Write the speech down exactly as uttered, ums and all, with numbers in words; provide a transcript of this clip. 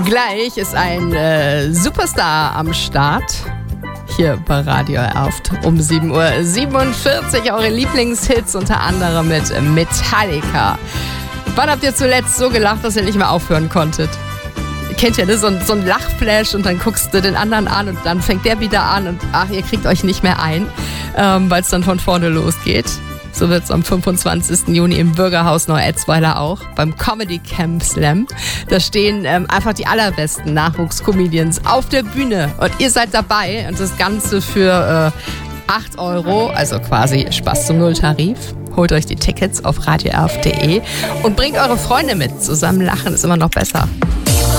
Gleich ist ein äh, Superstar am Start. Hier bei Radio Erft um sieben Uhr siebenundvierzig. Eure Lieblingshits unter anderem mit Metallica. Wann habt ihr zuletzt so gelacht, dass ihr nicht mehr aufhören konntet? Ihr kennt ja ne? so, so ein Lachflash und dann guckst du den anderen an und dann fängt der wieder an und ach, ihr kriegt euch nicht mehr ein, ähm, weil es dann von vorne losgeht. So wird es am fünfundzwanzigsten Juni im Bürgerhaus Neu-Etzweiler auch, beim Comedy Camp Slam. Da stehen ähm, einfach die allerbesten Nachwuchscomedians auf der Bühne und ihr seid dabei und das Ganze für äh, acht Euro, also quasi Spaß zum Nulltarif. Holt euch die Tickets auf radio erf punkt de und bringt eure Freunde mit. Zusammen lachen ist immer noch besser.